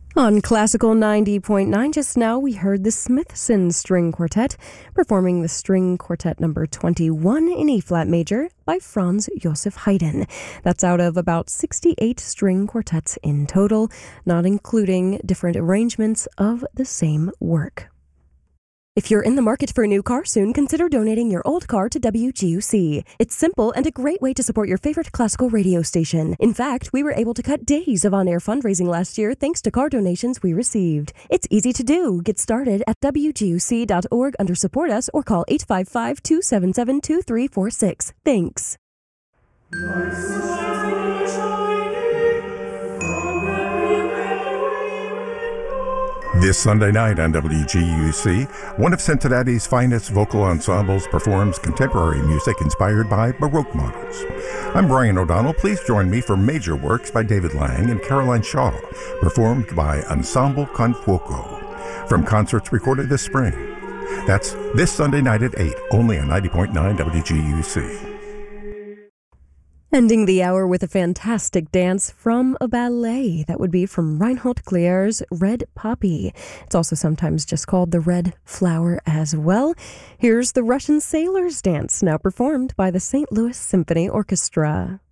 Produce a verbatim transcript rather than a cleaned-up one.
On Classical ninety point nine just now, we heard the Smithson String Quartet performing the String Quartet number twenty-one in E-flat major by Franz Joseph Haydn. That's out of about sixty-eight string quartets in total, not including different arrangements of the same work. If you're in the market for a new car soon, consider donating your old car to W G U C. It's simple and a great way to support your favorite classical radio station. In fact, we were able to cut days of on-air fundraising last year thanks to car donations we received. It's easy to do. Get started at W G U C dot org under Support Us or call eight five five, two seven seven, two three four six. Thanks. This Sunday night on W G U C, one of Cincinnati's finest vocal ensembles performs contemporary music inspired by Baroque models. I'm Brian O'Donnell. Please join me for major works by David Lang and Caroline Shaw, performed by Ensemble Con Fuoco, from concerts recorded this spring. That's this Sunday night at eight, only on ninety point nine W G U C. Ending the hour with a fantastic dance from a ballet. That would be from Reinhold Klier's Red Poppy. It's also sometimes just called the Red Flower as well. Here's the Russian Sailor's Dance, now performed by the Saint Louis Symphony Orchestra.